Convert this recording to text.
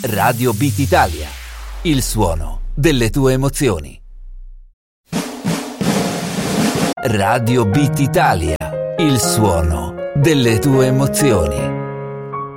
Radio Beat Italia, il suono delle tue emozioni. Radio Beat Italia, il suono delle tue emozioni.